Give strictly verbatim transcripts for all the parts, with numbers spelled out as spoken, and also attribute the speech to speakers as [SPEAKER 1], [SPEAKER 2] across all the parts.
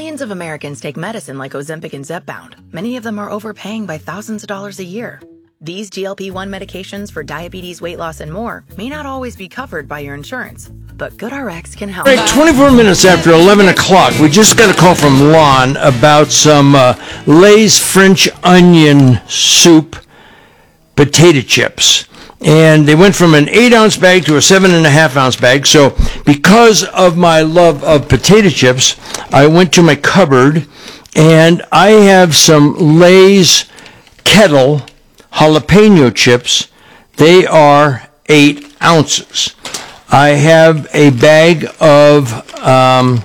[SPEAKER 1] Millions of Americans take medicine like Ozempic and Zepbound. Many of them are overpaying by thousands of dollars a year. These G L P one medications for diabetes, weight loss, and more may not always be covered by your insurance, but GoodRx can help.
[SPEAKER 2] All right, twenty-four minutes after eleven o'clock, we just got a call from Lon about some uh, Lay's French onion soup potato chips. And they went from an eight-ounce bag to a seven and a half ounce bag. So because of my love of potato chips, I went to my cupboard, and I have some Lay's Kettle jalapeno chips. They are eight ounces. I have a bag of um,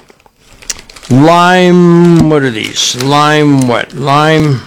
[SPEAKER 2] lime, what are these? Lime what? Lime,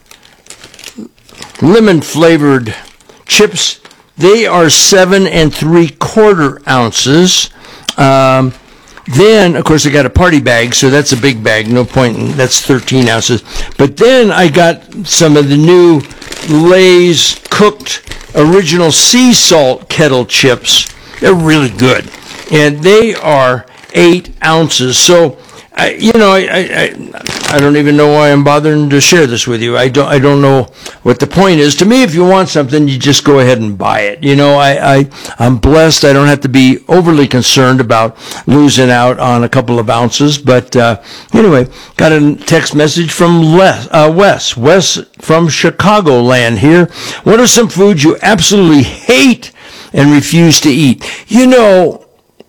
[SPEAKER 2] lemon-flavored chips. They are seven and three quarter ounces. Um, then, of course, I got a party bag, so that's a big bag. No point in, that's thirteen ounces. But then I got some of the new Lay's cooked original sea salt kettle chips. They're really good, and they are eight ounces. So, I, you know, I, I I don't even know why I'm bothering to share this with you. I don't I don't know what the point is. To me, if you want something, you just go ahead and buy it. You know, I, I I'm blessed. I don't have to be overly concerned about losing out on a couple of ounces. But uh, anyway, got a text message from Les, uh, Wes. Wes from Chicagoland here. What are some foods you absolutely hate and refuse to eat? You know,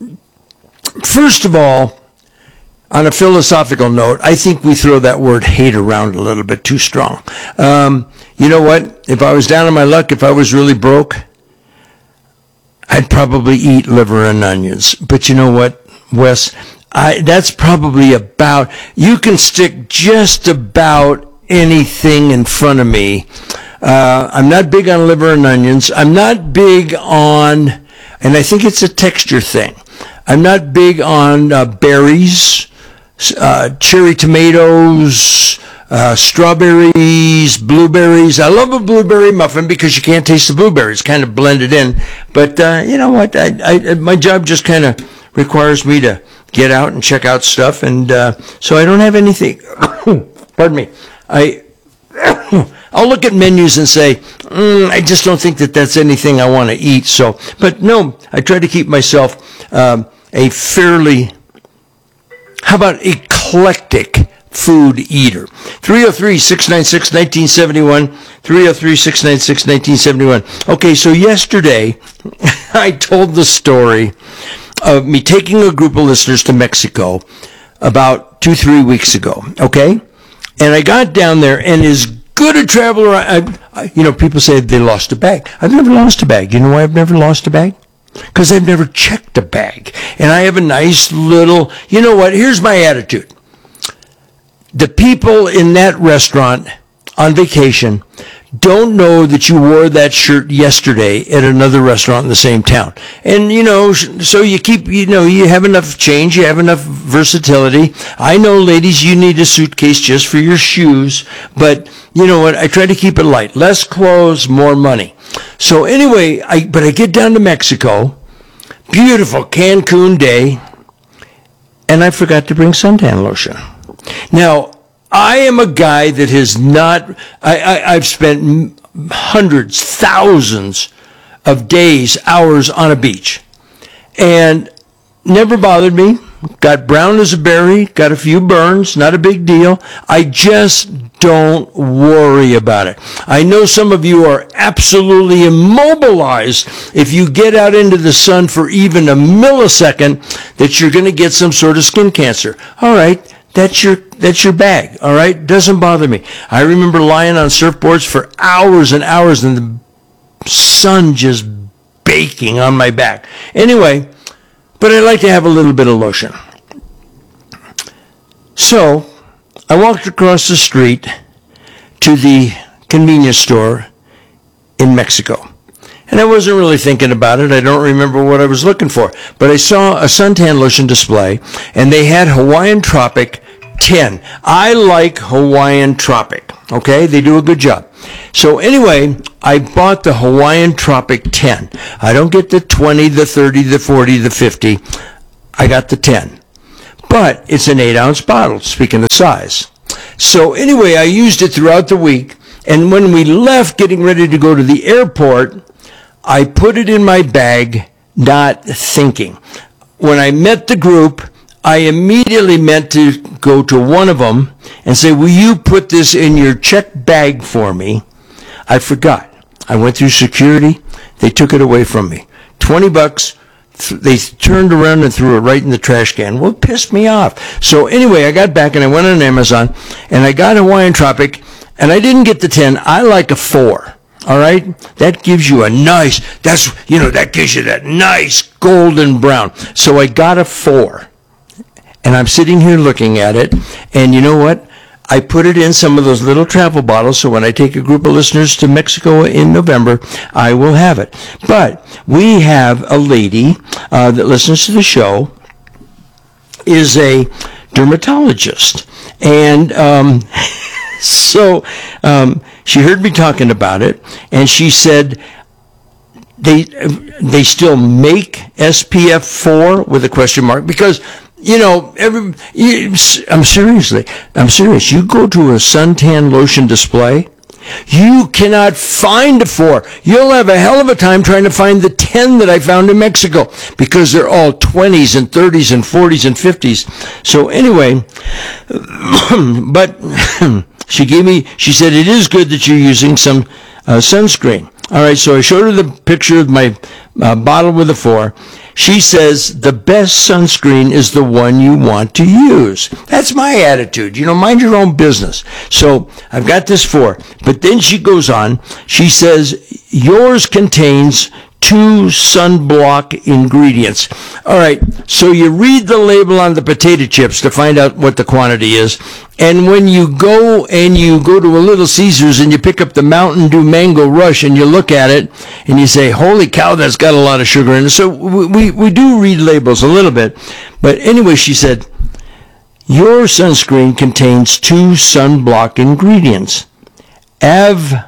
[SPEAKER 2] first of all, on a philosophical note, I think we throw that word hate around a little bit too strong. Um, you know what? If I was down on my luck, if I was really broke, I'd probably eat liver and onions. But you know what, Wes? I, that's probably about, you can stick just about anything in front of me. Uh, I'm not big on liver and onions. I'm not big on, and I think it's a texture thing. I'm not big on uh, berries. Uh, cherry tomatoes, uh, strawberries, blueberries. I love a blueberry muffin because you can't taste the blueberries, kind of blended in. But uh, you know what? I, I, my job just kind of requires me to get out and check out stuff, and uh, so I don't have anything. Pardon me. I I'll look at menus and say, mm, I just don't think that that's anything I want to eat. So, but no, I try to keep myself um, a fairly, how about eclectic food eater? three oh three, six nine six, one nine seven one, three oh three, six nine six, one nine seven one. Okay, so yesterday I told the story of me taking a group of listeners to Mexico about two, three weeks ago, okay? And I got down there, and as good a traveler, I, I, you know, people say they lost a bag. I've never lost a bag. You know why I've never lost a bag? Because I've never checked a bag. And I have a nice little, you know what, here's my attitude. The people in that restaurant on vacation don't know that you wore that shirt yesterday at another restaurant in the same town. And, you know, so you keep, you know, you have enough change, you have enough versatility. I know, ladies, you need a suitcase just for your shoes, but you know what, I try to keep it light. Less clothes, more money. So anyway, I but I get down to Mexico, beautiful Cancun day, and I forgot to bring suntan lotion. Now, I am a guy that has not, I, I, I've spent hundreds, thousands of days, hours on a beach, and never bothered me. Got brown as a berry, got a few burns, not a big deal. I just don't worry about it. I know some of you are absolutely immobilized if you get out into the sun for even a millisecond that you're going to get some sort of skin cancer. All right. That's your, that's your bag, all right? Doesn't bother me. I remember lying on surfboards for hours and hours and the sun just baking on my back. Anyway, but I like to have a little bit of lotion. So I walked across the street to the convenience store in Mexico. And I wasn't really thinking about it. I don't remember what I was looking for. But I saw a suntan lotion display, and they had Hawaiian Tropic ten. I like Hawaiian Tropic, okay? They do a good job. So anyway, I bought the Hawaiian Tropic ten. I don't get the twenty, the thirty, the forty, the fifty. I got the ten. but it's an eight ounce bottle, speaking of size. So anyway, I used it throughout the week, and when we left getting ready to go to the airport, I put it in my bag, not thinking. When I met the group, I immediately meant to go to one of them and say, will you put this in your check bag for me? I forgot. I went through security. They took it away from me. twenty bucks. They turned around and threw it right in the trash can. Well, it pissed me off. So anyway, I got back and I went on Amazon and I got Hawaiian Tropic, and I didn't get the ten. I like a four. All right? That gives you a nice, that's, you know, that gives you that nice golden brown. So I got a four. And I'm sitting here looking at it, and you know what? I put it in some of those little travel bottles, so when I take a group of listeners to Mexico in November, I will have it. But we have a lady uh, that listens to the show, is a dermatologist. And um, so um, she heard me talking about it, and she said, they they still make S P F four with a question mark, because you know, every, you, I'm seriously, I'm serious. You go to a suntan lotion display, you cannot find a four. You'll have a hell of a time trying to find the ten that I found in Mexico, because they're all twenties and thirties and forties and fifties. So anyway, but she gave me, she said, it is good that you're using some uh, sunscreen. All right, so I showed her the picture of my uh, bottle with a four. She says the best sunscreen is the one you want to use. That's my attitude. You know, mind your own business. So I've got this four. But then she goes on. She says yours contains two sunblock ingredients. All right, so you read the label on the potato chips to find out what the quantity is. And when you go and you go to a Little Caesars and you pick up the Mountain Dew Mango Rush and you look at it and you say, holy cow, that's got a lot of sugar in it. So we, we, we do read labels a little bit. But anyway, she said, your sunscreen contains two sunblock ingredients, Av,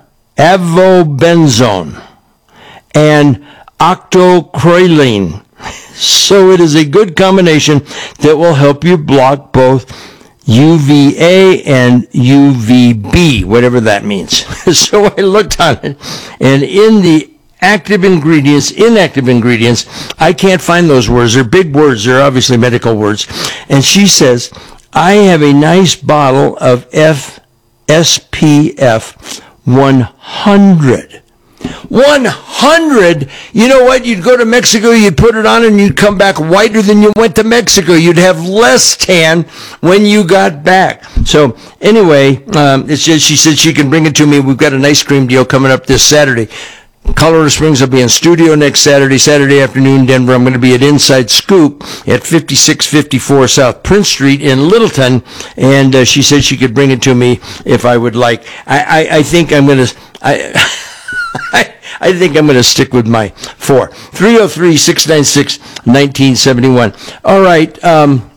[SPEAKER 2] avobenzone and octocrylene. So it is a good combination that will help you block both U V A and U V B, whatever that means. So I looked on it, and in the active ingredients, inactive ingredients, I can't find those words. They're big words. They're obviously medical words. And she says, I have a nice bottle of F S P F one hundred. one hundred. You know what? You'd go to Mexico, you'd put it on, and you'd come back whiter than you went to Mexico. You'd have less tan when you got back. So anyway, um, it's just, she said she can bring it to me. We've got an ice cream deal coming up this Saturday. Colorado Springs, I'll be in studio next Saturday, Saturday afternoon. Denver, I'm going to be at Inside Scoop at fifty-six fifty-four South Prince Street in Littleton. And uh, she said she could bring it to me if I would like. I, I, I think I'm going to... I, I, I think I'm going to stick with my four. three oh three, six nine six, one nine seven one. All right. Um,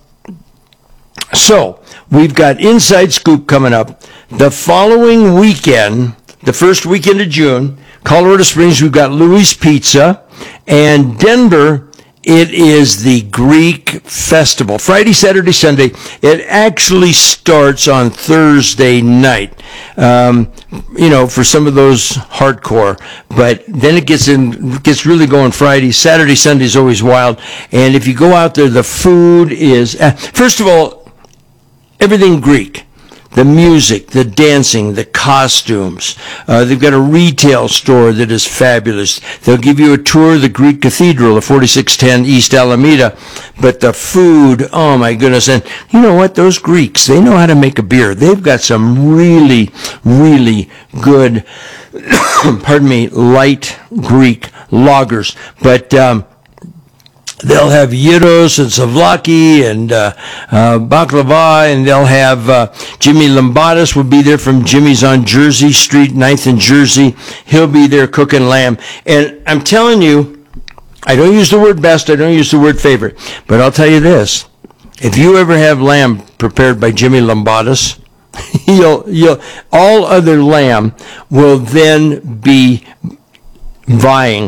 [SPEAKER 2] so we've got Inside Scoop coming up. The following weekend, the first weekend of June, Colorado Springs, we've got Louis Pizza. And Denver, it is the Greek Festival. Friday, Saturday, Sunday. It actually starts on Thursday night. Um, you know, for some of those hardcore, but then it gets in, gets really going Friday. Saturday, Sunday is always wild. And if you go out there, the food is, uh, first of all, everything Greek. The music, the dancing, the costumes. Uh, they've got a retail store that is fabulous. They'll give you a tour of the Greek Cathedral at forty-six ten East Alameda. But the food, oh my goodness. And you know what? Those Greeks, they know how to make a beer. They've got some really, really good, pardon me, light Greek lagers. But, um, they'll have gyros and souvlaki and uh, uh, baklava, and they'll have uh, Jimmy Lombardos will be there from Jimmy's on Jersey Street, ninth and Jersey. He'll be there cooking lamb. And I'm telling you, I don't use the word best, I don't use the word favorite, but I'll tell you this. If you ever have lamb prepared by Jimmy Lombardos, you'll, you'll, all other lamb will then be vying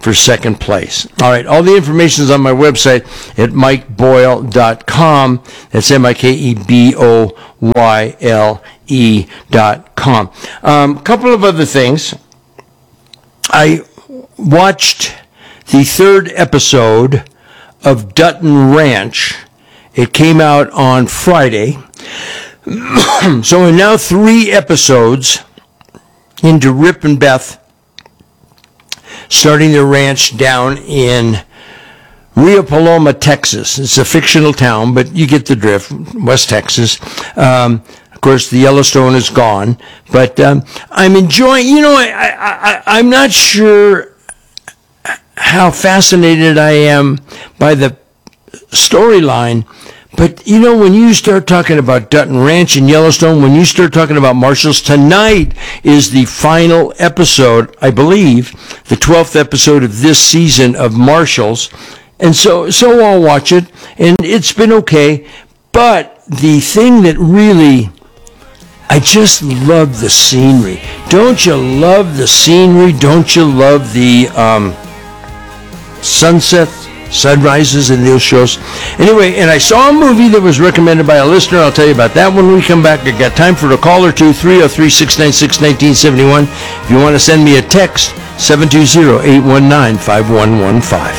[SPEAKER 2] for second place. All right, all the information is on my website at mike boyle dot com. That's M I K E B O Y L E dot com. A um, couple of other things. I watched the third episode of Dutton Ranch. It came out on Friday. So we're now three episodes into Rip and Beth starting their ranch down in Rio Paloma, Texas. It's a fictional town, but you get the drift. West Texas. Um, of course, the Yellowstone is gone, but um, I'm enjoying. You know, I, I, I, I'm not sure how fascinated I am by the storyline. But, you know, when you start talking about Dutton Ranch and Yellowstone, when you start talking about Marshals, tonight is the final episode, I believe, the twelfth episode of this season of Marshals. And so, so I'll watch it, and it's been okay. But the thing that really, I just love the scenery. Don't you love the scenery? Don't you love the um, sunset? Sunrises in those shows. Anyway, and I saw a movie that was recommended by a listener. I'll tell you about that when we come back. I got time for a call or two, three oh three, six nine six, one nine seven one. If you want to send me a text, seven two zero, eight one nine, five one one five.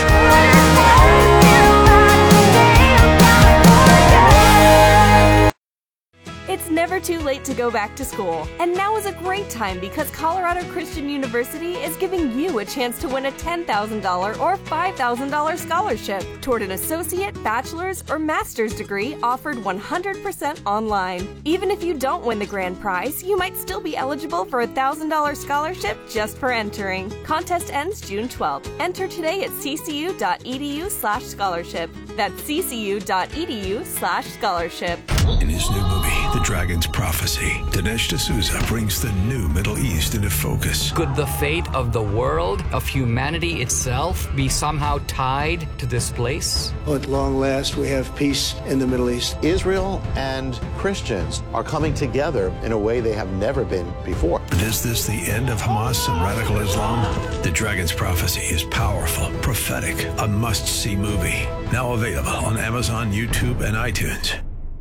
[SPEAKER 3] It's never too late to go back to school, and now is a great time because Colorado Christian University is giving you a chance to win a ten thousand dollars or five thousand dollars scholarship toward an associate, bachelor's, or master's degree offered one hundred percent online. Even if you don't win the grand prize, you might still be eligible for a one thousand dollars scholarship just for entering. Contest ends June twelfth. Enter today at ccu.edu slash scholarship. That's ccu.edu slash scholarship.
[SPEAKER 4] In his new movie, The Dragon's Prophecy, Dinesh D'Souza brings the new Middle East into focus.
[SPEAKER 5] Could the fate of the world, of humanity itself, be somehow tied to this place?
[SPEAKER 6] At long last, we have peace in the Middle East.
[SPEAKER 7] Israel and Christians are coming together in a way they have never been before.
[SPEAKER 4] But is this the end of Hamas and radical Islam? The Dragon's Prophecy is powerful, prophetic, a must-see movie. Now available on Amazon, YouTube, and iTunes.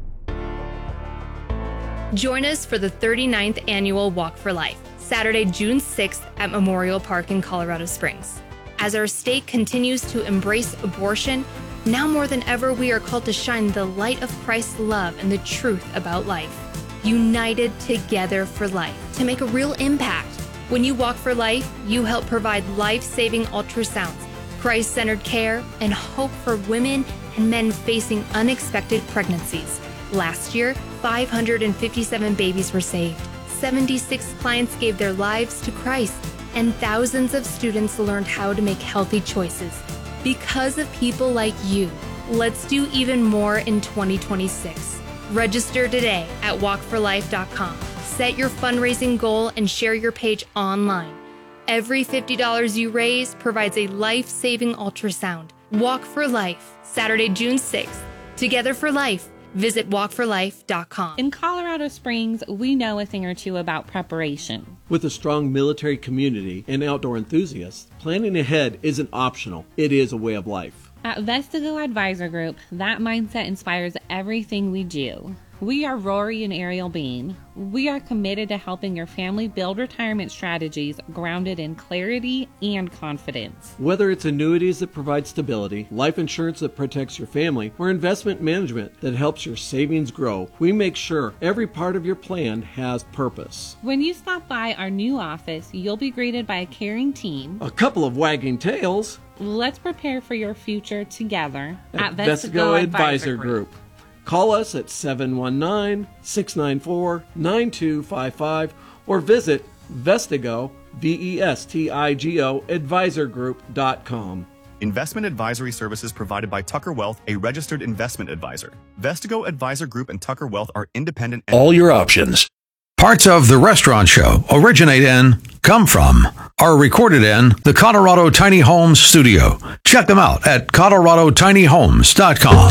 [SPEAKER 8] Join us for the thirty-ninth Annual Walk for Life, Saturday, June sixth at Memorial Park in Colorado Springs. As our state continues to embrace abortion, now more than ever we are called to shine the light of Christ's love and the truth about life. United together for life to make a real impact. When you walk for life, you help provide life-saving ultrasounds, Christ-centered care, and hope for women and men facing unexpected pregnancies. Last year, five hundred fifty-seven babies were saved, seventy-six clients gave their lives to Christ, and thousands of students learned how to make healthy choices. Because of people like you, let's do even more in twenty twenty-six. Register today at walk for life dot com. Set your fundraising goal and share your page online. Every fifty dollars you raise provides a life-saving ultrasound. Walk for Life, Saturday, June sixth. Together for life. Visit walk for life dot com.
[SPEAKER 9] In Colorado Springs, we know a thing or two about preparation.
[SPEAKER 10] With a strong military community and outdoor enthusiasts, planning ahead isn't optional. It is a way of life.
[SPEAKER 9] At Vestigo Advisor Group, that mindset inspires everything we do. We are Rory and Ariel Bean. We are committed to helping your family build retirement strategies grounded in clarity and confidence.
[SPEAKER 10] Whether it's annuities that provide stability, life insurance that protects your family, or investment management that helps your savings grow, we make sure every part of your plan has purpose.
[SPEAKER 9] When you stop by our new office, you'll be greeted by a caring team,
[SPEAKER 10] a couple of wagging tails.
[SPEAKER 9] Let's prepare for your future together
[SPEAKER 10] at, at Vestigo Advisor, Advisor Group. Group. Call us at seven one nine, six nine four, nine two five five or visit Vestigo, V E S T I G O, advisor group dot com.
[SPEAKER 11] Investment advisory services provided by Tucker Wealth, a registered investment advisor. Vestigo Advisor Group and Tucker Wealth are independent.
[SPEAKER 4] All your options. Parts of The Restaurant Show originate in, come from, are recorded in the Colorado Tiny Homes studio. Check them out at colorado tiny homes dot com.